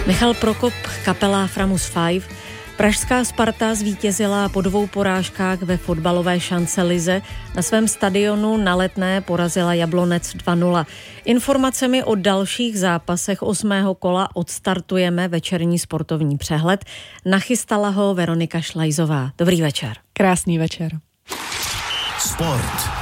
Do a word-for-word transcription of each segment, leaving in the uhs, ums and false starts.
Michal Prokop, kapela Framus Five. Pražská Sparta zvítězila po dvou porážkách ve fotbalové šancelize. Na svém stadionu na Letné porazila Jablonec dva nula. Informacemi o dalších zápasech osmého kola odstartujeme večerní sportovní přehled. Nachystala ho Veronika Šlajzová. Dobrý večer. Krásný večer. Sport.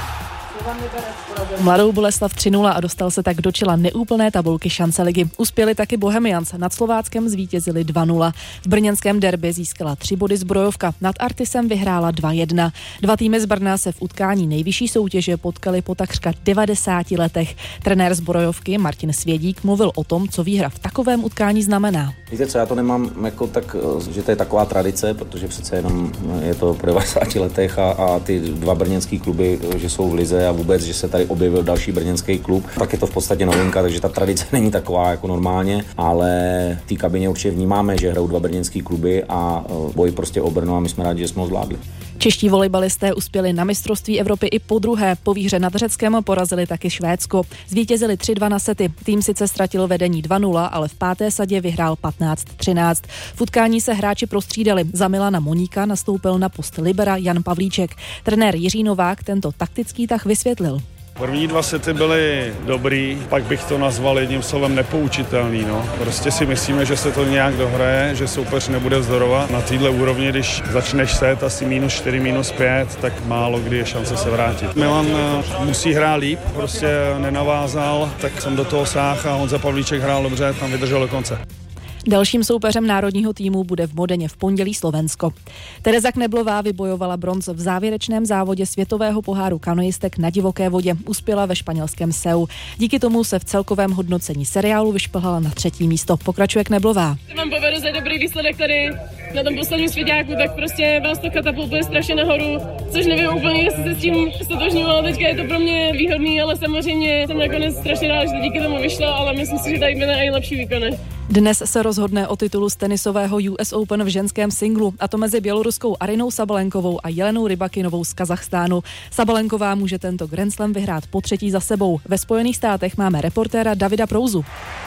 Mladou Boleslav tři nula a dostal se tak do čela neúplné tabulky šanceligy. Uspěli taky Bohemians, nad Slováckem zvítězili dva nula. V brněnském derby získala tři body Zbrojovka, nad Artisem vyhrála dva jedna. Dva týmy z Brna se v utkání nejvyšší soutěže potkali po takřka devadesáti letech. Trenér Zbrojovky Martin Svědík mluvil o tom, co výhra v takovém utkání znamená. Víte co, já to nemám jako tak, že to je taková tradice, protože přece jenom je to po devadesáti letech a, a ty dva brněnský kluby, že jsou v lize a vůbec, že se tady objevil další brněnský klub, tak je to v podstatě novinka, takže ta tradice není taková jako normálně, ale v té kabině určitě vnímáme, že hrajou dva brněnský kluby a boj prostě o Brno a my jsme rádi, že jsme ho zvládli. Čeští volejbalisté uspěli na mistrovství Evropy i po druhé. Po výhře nad Řeckem porazili taky Švédsko. Zvítězili tři dva na sety. Tým sice ztratil vedení dva nula, ale v páté sadě vyhrál patnáct třináct. V utkání se hráči prostřídali. Za Milana Moníka nastoupil na post libera Jan Pavlíček. Trenér Jiří Novák tento taktický tah vysvětlil. První dva sety byly dobrý, pak bych to nazval jedním slovem nepoučitelný. No. Prostě si myslíme, že se to nějak dohraje, že soupeř nebude vzdorovat. Na této úrovni, když začneš set asi minus čtyři, minus pět, tak málo kdy je šance se vrátit. Milan musí hrát líp, prostě nenavázal, tak jsem do toho sáhl a Honza Pavlíček hrál dobře, tam vydržel do konce. Dalším soupeřem národního týmu bude v Modeně v pondělí Slovensko. Tereza Kneblová vybojovala bronz v závěrečném závodě světového poháru kanoistek na divoké vodě. Uspěla ve španělském Seu. Díky tomu se v celkovém hodnocení seriálu vyšplhala na třetí místo. Pokračuje Kneblová. Mám povedu za dobrý výsledek tady na tom posledním svěťáku, tak prostě vás to katapultuje strašně nahoru, což nevím úplně, jestli se s tím stotožňuji, ale teďka je to pro mě výhodný, ale samozřejmě jsem nakonec strašně rád, že to díky tomu vyšlo, ale myslím si, že tady byly i lepší výkony. Dnes se rozhodne o titulu z tenisového U S Open v ženském singlu, a to mezi běloruskou Arinou Sabalenkovou a Jelenou Rybakinovou z Kazachstánu. Sabalenková může tento Grand Slam vyhrát po třetí za sebou. Ve Spojených státech máme reportéra Davida Prouzu.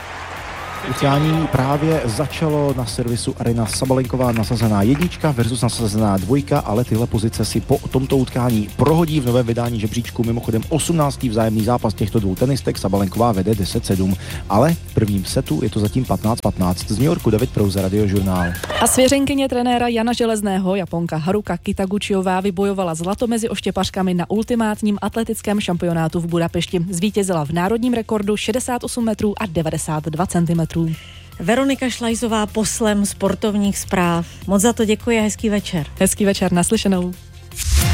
Utkání právě začalo na servisu Arina Sabalenková, nasazená jednička versus nasazená dvojka, ale tyhle pozice si po tomto utkání prohodí v novém vydání žebříčku. Mimochodem osmnáctý vzájemný zápas těchto dvou tenistek, Sabalenková vede deset sedm, ale v prvním setu je to zatím patnáct patnáct. Z New Yorku David Prouza, Radiožurnál. A svěřenkyně trenéra Jana Železného, Japonka Haruka Kitaguchiová, vybojovala zlato mezi oštěpařkami na ultimátním atletickém šampionátu v Budapešti. Zvítězila v národním rekordu šedesát osm metrů a devadesát dva centimetrů. Veronika Šlajzová poslem sportovních zpráv. Moc za to děkuji a hezký večer. Hezký večer, naslyšenou.